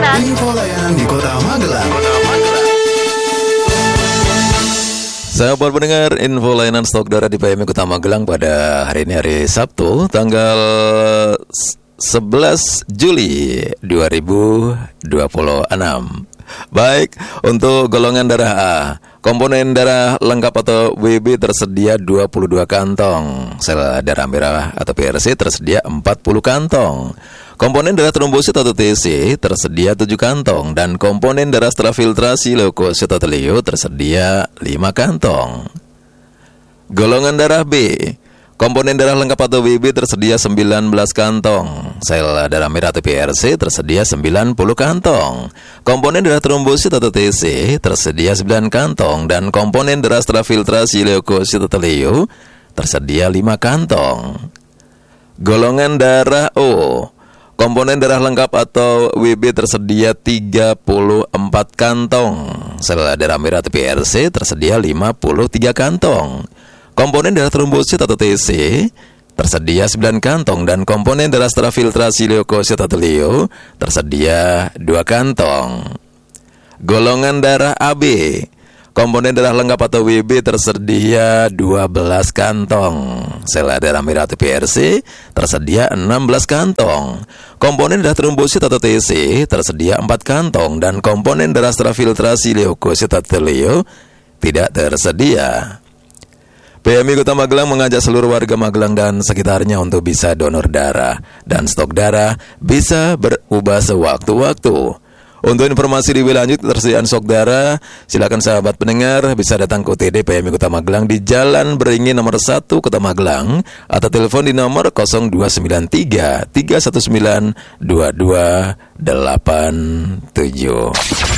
Info layanan di Kota Magelang. Sahabat pendengar, info layanan stok darah di PMI Kota Magelang pada hari ini, hari Sabtu, tanggal 11 Juli 2026. Baik, untuk golongan darah A, komponen darah lengkap atau WB tersedia 22 kantong. Sel darah merah atau PRC tersedia 40 kantong. Komponen darah trombosit atau TC tersedia 7 kantong. Dan komponen darah setelah filtrasi leukosit atau leo tersedia 5 kantong. Golongan darah B, komponen darah lengkap atau WB tersedia 19 kantong. Sel darah merah atau PRC tersedia 90 kantong. Komponen darah trombosit atau TC tersedia 9 kantong. Dan komponen darah setelah filtrasi leukosit atau leo tersedia 5 kantong. Golongan darah O, komponen darah lengkap atau WB tersedia 34 kantong. Sel darah merah atau PRC tersedia 53 kantong. Komponen darah trombosit atau TC tersedia 9 kantong. Dan komponen darah setelah filtrasi leukosit atau leo tersedia 2 kantong. Golongan darah AB, komponen darah lengkap atau WB tersedia 12 kantong. Sel darah merah atau PRC tersedia 16 kantong. Komponen darah trombosit atau TC tersedia 4 kantong. Dan komponen darah setelah filtrasi leukosit atau leo tidak tersedia. PMI Kota Magelang mengajak seluruh warga Magelang dan sekitarnya untuk bisa donor darah. Dan stok darah bisa berubah sewaktu-waktu. Untuk informasi lebih lanjut ketersediaan stok darah, silakan sahabat pendengar bisa datang ke UTD PMI Kota Magelang di Jalan Beringin nomor 1 Kota Magelang atau telepon di nomor 0293 319 2287.